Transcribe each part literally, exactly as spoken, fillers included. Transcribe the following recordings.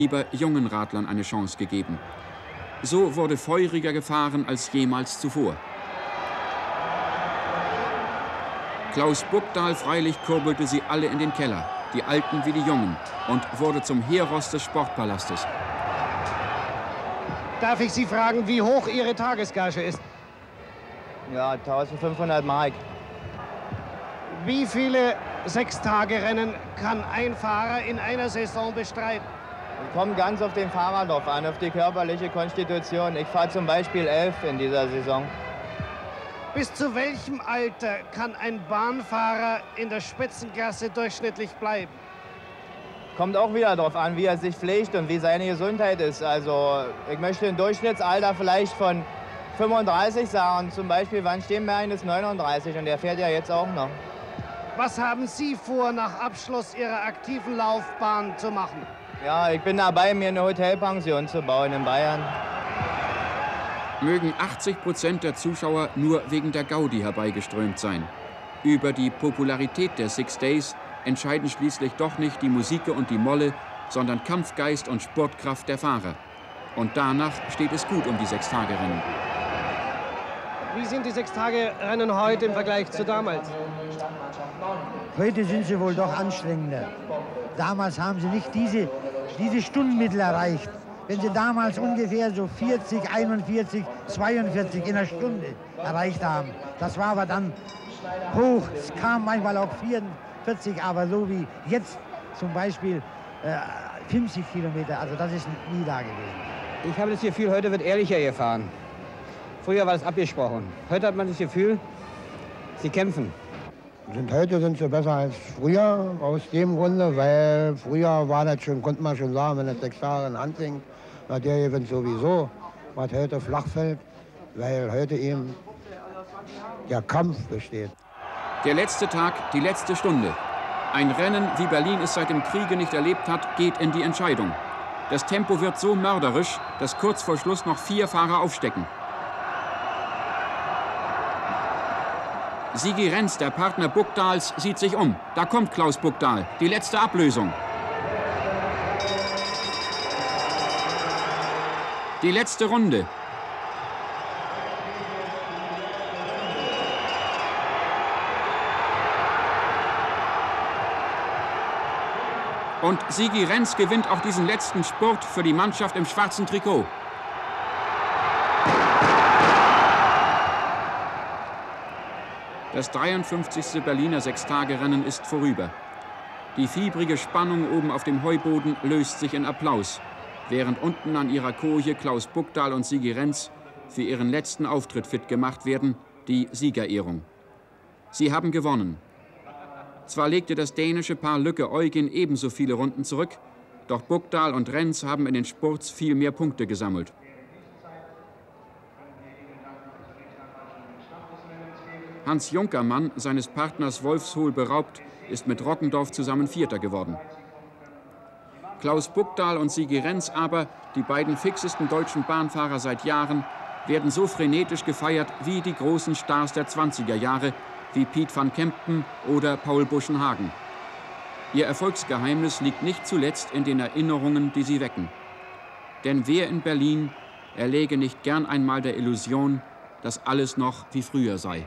lieber jungen Radlern eine Chance gegeben. So wurde feuriger gefahren als jemals zuvor. Klaus Bugdahl freilich kurbelte sie alle in den Keller, die Alten wie die Jungen, und wurde zum Heros des Sportpalastes. Darf ich Sie fragen, wie hoch Ihre Tagesgage ist? Ja, eintausendfünfhundert Mark. Wie viele Sechstagerennen kann ein Fahrer in einer Saison bestreiten? Es kommt ganz auf den Fahrer drauf an, auf die körperliche Konstitution. Ich fahre zum Beispiel elf in dieser Saison. Bis zu welchem Alter kann ein Bahnfahrer in der Spitzenklasse durchschnittlich bleiben? Kommt auch wieder darauf an, wie er sich pflegt und wie seine Gesundheit ist. Also ich möchte ein Durchschnittsalter vielleicht von fünfunddreißig sagen. Zum Beispiel Van Steenbergen ist neununddreißig und der fährt ja jetzt auch noch. Was haben Sie vor, nach Abschluss Ihrer aktiven Laufbahn zu machen? Ja, ich bin dabei, mir eine Hotelpension zu bauen in Bayern. Mögen achtzig Prozent der Zuschauer nur wegen der Gaudi herbeigeströmt sein. Über die Popularität der Six Days entscheiden schließlich doch nicht die Musik und die Molle, sondern Kampfgeist und Sportkraft der Fahrer. Und danach steht es gut um die Sechstagerennen. Wie sind die Sechstagerennen heute im Vergleich zu damals? Heute sind sie wohl doch anstrengender. Damals haben sie nicht diese, diese Stundenmittel erreicht. Wenn sie damals ungefähr so vierzig, einundvierzig, zweiundvierzig in einer Stunde erreicht haben, das war aber dann hoch. Es kam manchmal auch vierundvierzig, aber so wie jetzt zum Beispiel äh, fünfzig Kilometer, also das ist nie da gewesen. Ich habe das Gefühl, heute wird ehrlicher gefahren. Früher war das abgesprochen. Heute hat man das Gefühl, sie kämpfen. Sind heute sind sie besser als früher, aus dem Grunde, weil früher war das schon, konnte man schon sagen, wenn das sechs Jahre in Hand hängt, na der gewinnt sowieso, was heute flach fällt, weil heute eben der Kampf besteht. Der letzte Tag, die letzte Stunde. Ein Rennen, wie Berlin es seit dem Kriege nicht erlebt hat, geht in die Entscheidung. Das Tempo wird so mörderisch, dass kurz vor Schluss noch vier Fahrer aufstecken. Sigi Renz, der Partner Bugdahls, sieht sich um. Da kommt Klaus Bugdahl, die letzte Ablösung. Die letzte Runde. Und Sigi Renz gewinnt auch diesen letzten Spurt für die Mannschaft im schwarzen Trikot. Das dreiundfünfzigste Berliner Sechstagerennen ist vorüber. Die fiebrige Spannung oben auf dem Heuboden löst sich in Applaus, während unten an ihrer Koje Klaus Bugdahl und Sigi Renz für ihren letzten Auftritt fit gemacht werden, die Siegerehrung. Sie haben gewonnen. Zwar legte das dänische Paar Lykke-Eugen ebenso viele Runden zurück, doch Bugdahl und Renz haben in den Spurts viel mehr Punkte gesammelt. Hans Junkermann, seines Partners Wolfshohl beraubt, ist mit Roggendorf zusammen Vierter geworden. Klaus Bugdahl und Sigi Renz aber, die beiden fixesten deutschen Bahnfahrer seit Jahren, werden so frenetisch gefeiert wie die großen Stars der zwanziger Jahre, wie Piet van Kempen oder Paul Buschenhagen. Ihr Erfolgsgeheimnis liegt nicht zuletzt in den Erinnerungen, die sie wecken. Denn wer in Berlin erläge nicht gern einmal der Illusion, dass alles noch wie früher sei.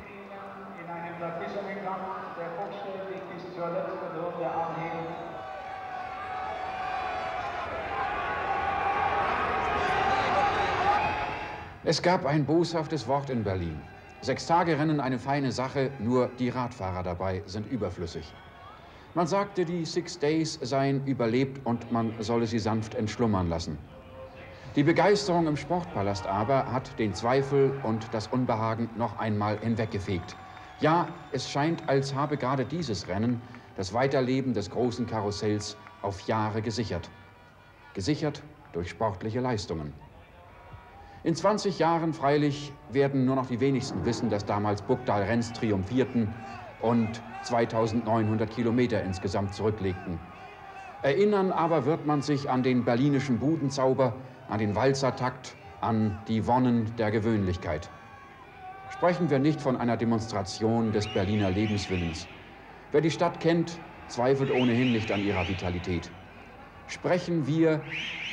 Es gab ein boshaftes Wort in Berlin. Sechstagerennen eine feine Sache, nur die Radfahrer dabei sind überflüssig. Man sagte, die Six Days seien überlebt und man solle sie sanft entschlummern lassen. Die Begeisterung im Sportpalast aber hat den Zweifel und das Unbehagen noch einmal hinweggefegt. Ja, es scheint, als habe gerade dieses Rennen das Weiterleben des großen Karussells auf Jahre gesichert. Gesichert durch sportliche Leistungen. In zwanzig Jahren freilich werden nur noch die wenigsten wissen, dass damals Bugdahl-Renz triumphierten und zweitausendneunhundert Kilometer insgesamt zurücklegten. Erinnern aber wird man sich an den berlinischen Budenzauber, an den Walzertakt, an die Wonnen der Gewöhnlichkeit. Sprechen wir nicht von einer Demonstration des Berliner Lebenswillens. Wer die Stadt kennt, zweifelt ohnehin nicht an ihrer Vitalität. sprechen wir